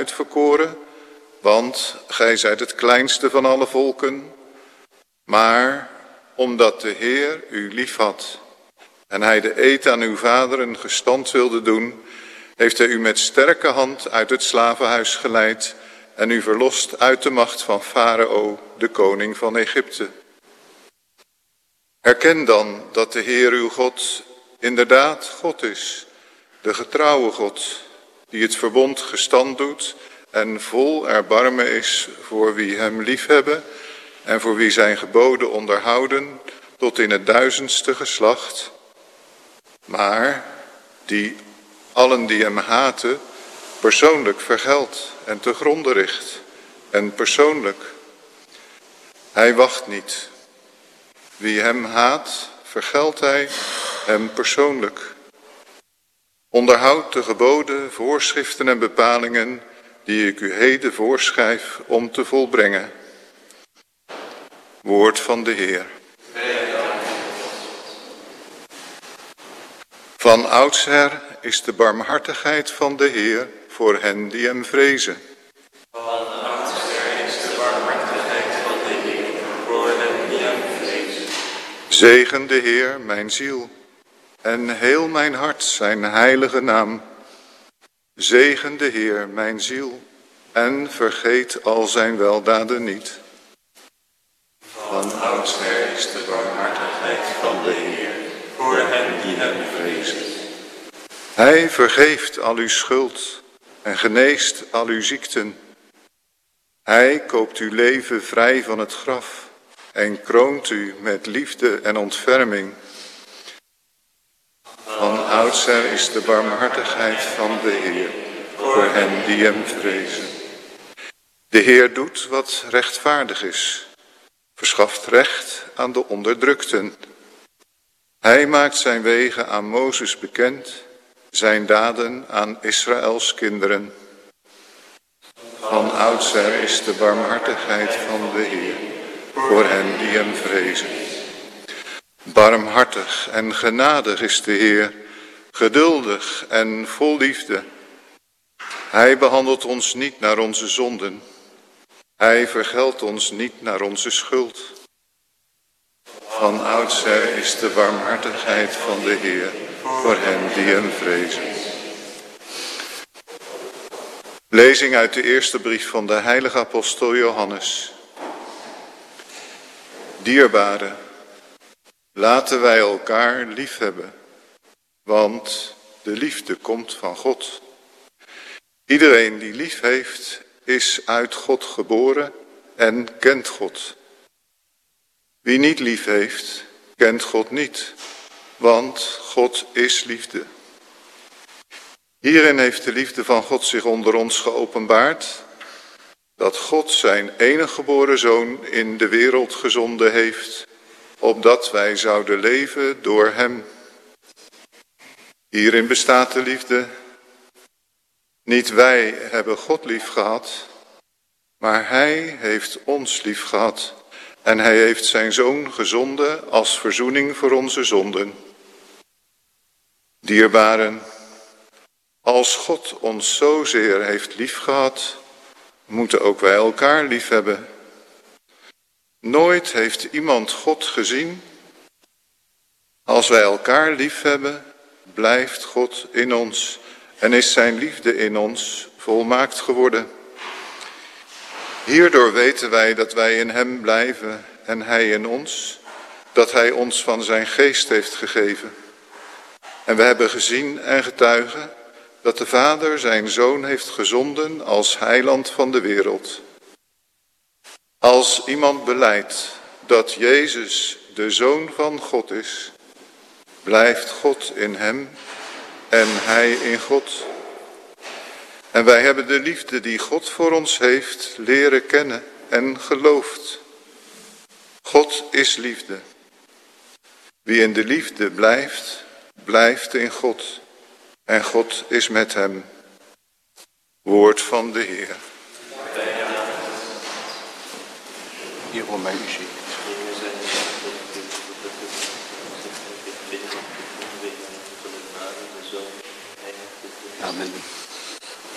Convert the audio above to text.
uitverkoren, want gij zijt het kleinste van alle volken. Maar omdat de Heer u lief had en hij de eed aan uw vaderen gestand wilde doen, heeft hij u met sterke hand uit het slavenhuis geleid en u verlost uit de macht van Farao, de koning van Egypte. Erken dan dat de Heer uw God inderdaad God is, de getrouwe God, die het verbond gestand doet en vol erbarmen is voor wie hem liefhebben en voor wie zijn geboden onderhouden tot in het 1000ste geslacht. Maar die allen die hem haten persoonlijk vergeldt en te gronde richt. En persoonlijk. Hij wacht niet. Wie hem haat, vergeldt hij hem persoonlijk. Onderhoud de geboden, voorschriften en bepalingen die ik u heden voorschrijf om te volbrengen. Woord van de Heer. Van oudsher is de barmhartigheid van de Heer voor hen die hem vrezen. Van oudsher is de barmhartigheid van de Heer voor hen die hem vrezen. Zegen de Heer mijn ziel en heel mijn hart zijn heilige naam. Zegen de Heer mijn ziel en vergeet al zijn weldaden niet. Van oudsher is de barmhartigheid van de Heer voor hen die hem vrezen. Hij vergeeft al uw schuld en geneest al uw ziekten. Hij koopt uw leven vrij van het graf en kroont u met liefde en ontferming. Van oudsher is de barmhartigheid van de Heer voor hen die hem vrezen. De Heer doet wat rechtvaardig is, verschaft recht aan de onderdrukten. Hij maakt zijn wegen aan Mozes bekend, zijn daden aan Israëls kinderen. Van oudsher is de barmhartigheid van de Heer voor hen die hem vrezen. Barmhartig en genadig is de Heer, geduldig en vol liefde. Hij behandelt ons niet naar onze zonden. Hij vergeldt ons niet naar onze schuld. Van oudsher is de barmhartigheid van de Heer voor hen die hem vrezen. Lezing uit de eerste brief van de heilige apostel Johannes. Dierbaren, laten wij elkaar liefhebben, want de liefde komt van God. Iedereen die lief heeft, is uit God geboren en kent God. Wie niet lief heeft, kent God niet, want God is liefde. Hierin heeft de liefde van God zich onder ons geopenbaard, dat God zijn enige geboren zoon in de wereld gezonden heeft, opdat wij zouden leven door hem. Hierin bestaat de liefde. Niet wij hebben God lief gehad, maar hij heeft ons lief gehad. En hij heeft zijn zoon gezonden als verzoening voor onze zonden. Dierbaren, als God ons zozeer heeft lief gehad, moeten ook wij elkaar lief hebben. Nooit heeft iemand God gezien. Als wij elkaar lief hebben, blijft God in ons en is zijn liefde in ons volmaakt geworden. Hierdoor weten wij dat wij in hem blijven en hij in ons, dat hij ons van zijn geest heeft gegeven. En we hebben gezien en getuigen dat de Vader zijn Zoon heeft gezonden als heiland van de wereld. Als iemand belijdt dat Jezus de Zoon van God is, blijft God in hem en hij in God. En wij hebben de liefde die God voor ons heeft leren kennen en geloofd. God is liefde. Wie in de liefde blijft, blijft in God. En God is met hem. Woord van de Heer. Hier voor mij muziek. Amen.